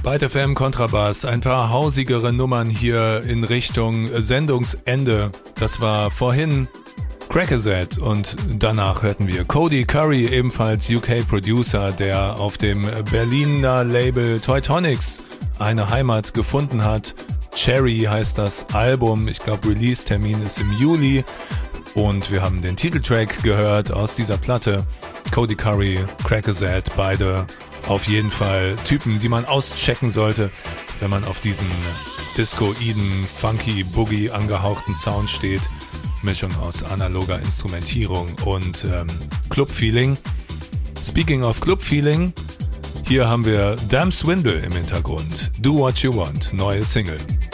Byte FM Kontrabass, ein paar hausigere Nummern hier in Richtung Sendungsende. Das war vorhin Crackerset und danach hörten wir Cody Curry, ebenfalls UK-Producer, der auf dem Berliner Label Teutonics eine Heimat gefunden hat. Cherry heißt das Album, ich glaube Release-Termin ist im Juli und wir haben den Titeltrack gehört aus dieser Platte. Cody Curry, Crackerset, beide auf jeden Fall Typen, die man auschecken sollte, wenn man auf diesen discoiden, funky, boogie angehauchten Sound steht. Mischung aus analoger Instrumentierung und Club-Feeling. Speaking of Club-Feeling, hier haben wir Damn Swindle im Hintergrund. Do What You Want, neue Single.